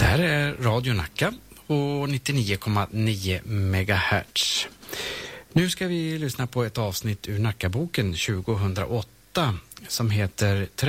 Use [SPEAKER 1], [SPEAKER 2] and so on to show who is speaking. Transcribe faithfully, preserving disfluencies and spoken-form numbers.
[SPEAKER 1] här är Radio Nacka och nittionio komma nio megahertz. Nu ska vi lyssna på ett avsnitt ur Nackaboken tjugohundraåtta som heter